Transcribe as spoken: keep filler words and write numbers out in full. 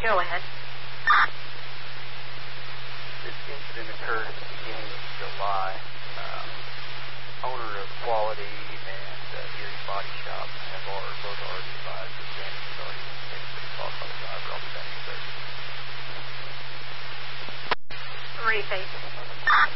Go ahead. This incident occurred at the beginning of July. Um, owner of Quality and uh, Erie Body Shop have already, both already advised that damage has already been taken caused by the driver. I'll be back in a second. Ready, Faith.